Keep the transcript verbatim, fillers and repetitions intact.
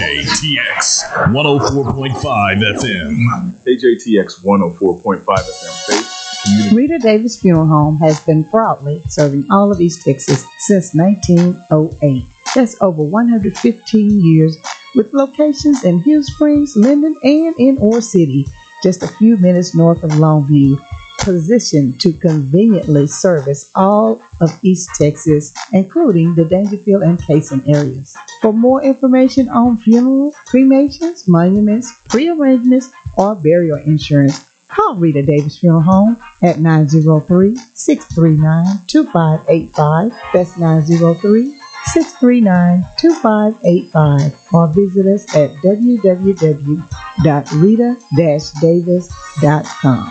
J T X one oh four point five F M. K J T X one oh four point five F M. Faith Community. Rita Davis Funeral Home has been proudly serving all of East Texas since nineteen oh eight. That's over one hundred fifteen years, with locations in Hill Springs, Linden, and in Ore City, just a few minutes north of Longview, positioned to conveniently service all of East Texas, including the Dangerfield and Cason areas. For more information on funerals, cremations, monuments, pre-arrangements, or burial insurance, call Rita Davis Funeral Home at nine oh three, six three nine, two five eight five. That's nine oh three, six three nine, two five eight five. Or visit us at w w w dot rita dash davis dot com.